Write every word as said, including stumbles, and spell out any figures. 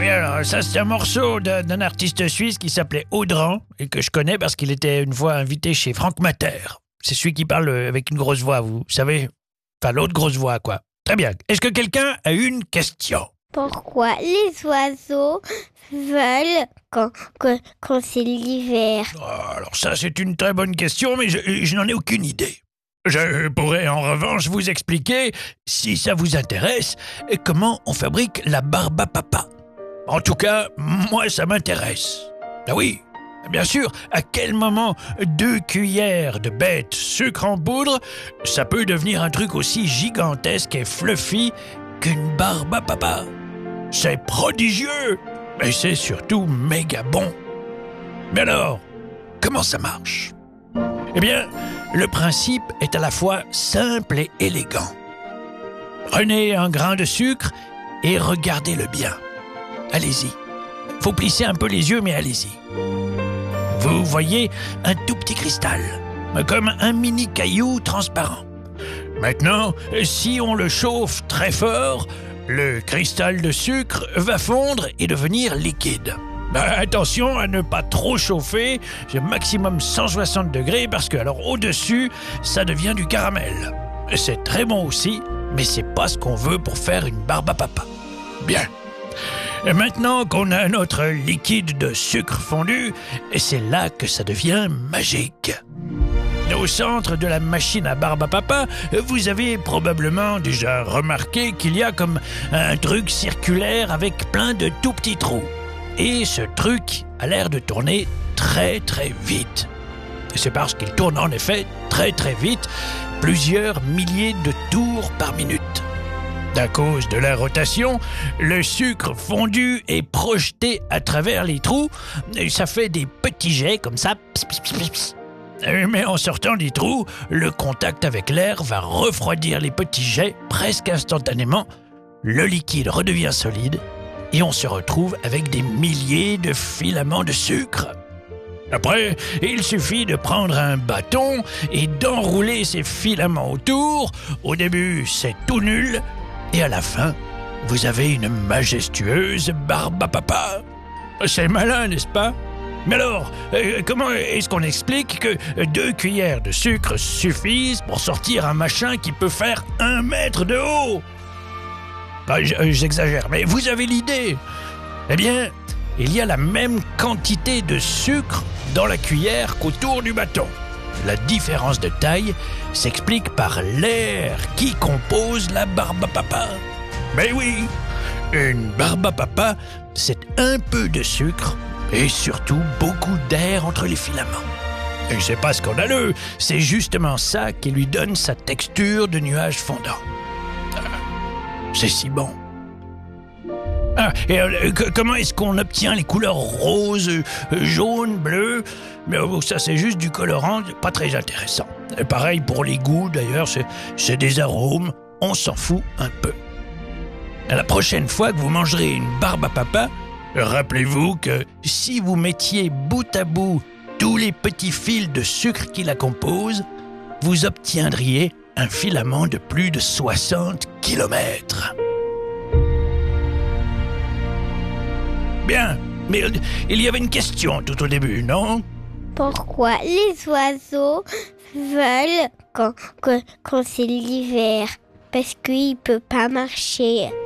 Oui, alors ça c'est un morceau d'un, d'un artiste suisse qui s'appelait Audran et que je connais parce qu'il était une fois invité chez Franck Mater. C'est celui qui parle avec une grosse voix, vous savez. Enfin, l'autre grosse voix, quoi. Très bien. Est-ce que quelqu'un a une question? Pourquoi les oiseaux veulent quand, quand, quand c'est l'hiver? Oh, alors ça c'est une très bonne question, mais je, je n'en ai aucune idée. Je pourrais en revanche vous expliquer, si ça vous intéresse, comment on fabrique la barbe à papa. En tout cas, moi ça m'intéresse. Ah oui, bien sûr, à quel moment deux cuillères de bête sucre en poudre, ça peut devenir un truc aussi gigantesque et fluffy qu'une barbe à papa. C'est prodigieux, mais c'est surtout méga bon. Mais alors, comment ça marche? Eh bien, le principe est à la fois simple et élégant. Prenez un grain de sucre et regardez-le bien. Allez-y. Faut plisser un peu les yeux, mais allez-y. Vous voyez un tout petit cristal, comme un mini caillou transparent. Maintenant, si on le chauffe très fort, le cristal de sucre va fondre et devenir liquide. Bah, attention à ne pas trop chauffer, j'ai maximum cent soixante degrés parce que alors au-dessus, ça devient du caramel. C'est très bon aussi, mais c'est pas ce qu'on veut pour faire une barbe à papa. Bien. Et maintenant qu'on a notre liquide de sucre fondu, c'est là que ça devient magique. Au centre de la machine à barbe à papa, vous avez probablement déjà remarqué qu'il y a comme un truc circulaire avec plein de tout petits trous. Et ce truc a l'air de tourner très très vite. C'est parce qu'il tourne en effet très très vite, plusieurs milliers de tours par minute. À cause de la rotation, le sucre fondu est projeté à travers les trous et ça fait des petits jets comme ça. Pss, pss, pss, pss. Mais en sortant des trous, le contact avec l'air va refroidir les petits jets presque instantanément. Le liquide redevient solide et on se retrouve avec des milliers de filaments de sucre. Après, il suffit de prendre un bâton et d'enrouler ces filaments autour. Au début, c'est tout nul. Et à la fin, vous avez une majestueuse barbe à papa. C'est malin, n'est-ce pas? Mais alors, euh, comment est-ce qu'on explique que deux cuillères de sucre suffisent pour sortir un machin qui peut faire un mètre de haut? Bah, j'exagère, mais vous avez l'idée. Eh bien, il y a la même quantité de sucre dans la cuillère qu'autour du bâton. La différence de taille s'explique par l'air qui compose la barbe à papa. Mais oui, une barbe à papa, c'est un peu de sucre et surtout beaucoup d'air entre les filaments. Et c'est pas scandaleux, c'est justement ça qui lui donne sa texture de nuage fondant. C'est si bon. Ah, et euh, comment est-ce qu'on obtient les couleurs roses, euh, jaunes, bleues? Mais oh, ça c'est juste du colorant, pas très intéressant. Et pareil pour les goûts d'ailleurs, c'est, c'est des arômes, on s'en fout un peu. La prochaine fois que vous mangerez une barbe à papa, rappelez-vous que si vous mettiez bout à bout tous les petits fils de sucre qui la composent, vous obtiendriez un filament de plus de soixante kilomètres. Bien, mais il y avait une question tout au début, non? Pourquoi les oiseaux veulent quand, quand, quand c'est l'hiver? Parce qu'ils ne peuvent pas marcher.